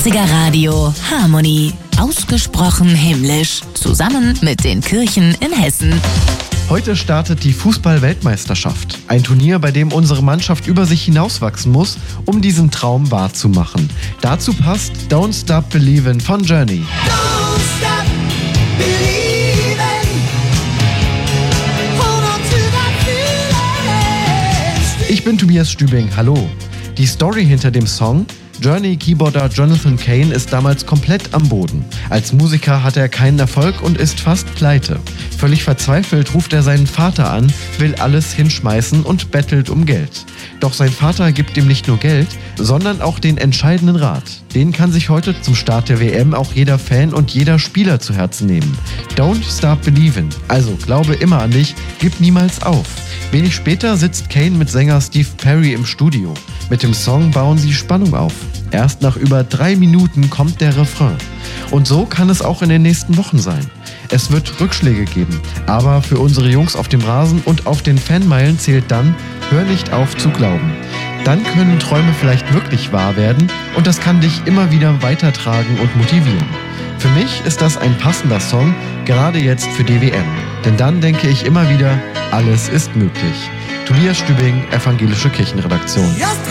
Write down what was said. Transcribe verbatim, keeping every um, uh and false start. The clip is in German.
achtziger Radio Harmony. Ausgesprochen himmlisch. Zusammen mit den Kirchen in Hessen. Heute startet die Fußball-Weltmeisterschaft. Ein Turnier, bei dem unsere Mannschaft über sich hinauswachsen muss, um diesen Traum wahrzumachen. Dazu passt Don't Stop Believin' von Journey. Don't stop believing. Hold on to that feeling. Ich bin Tobias Stübing, hallo. Die Story hinter dem Song: Journey-Keyboarder Jonathan Cain ist damals komplett am Boden. Als Musiker hat er keinen Erfolg und ist fast pleite. Völlig verzweifelt ruft er seinen Vater an, will alles hinschmeißen und bettelt um Geld. Doch sein Vater gibt ihm nicht nur Geld, sondern auch den entscheidenden Rat. Den kann sich heute zum Start der W M auch jeder Fan und jeder Spieler zu Herzen nehmen. Don't stop believing. Also glaube immer an dich, gib niemals auf. Wenig später sitzt Cain mit Sänger Steve Perry im Studio. Mit dem Song bauen sie Spannung auf. Erst nach über drei Minuten kommt der Refrain. Und so kann es auch in den nächsten Wochen sein. Es wird Rückschläge geben, aber für unsere Jungs auf dem Rasen und auf den Fanmeilen zählt dann: hör nicht auf zu glauben. Dann können Träume vielleicht wirklich wahr werden und das kann dich immer wieder weitertragen und motivieren. Für mich ist das ein passender Song, gerade jetzt für die W M. Denn dann denke ich immer wieder, alles ist möglich. Tobias Stübing, Evangelische Kirchenredaktion. Just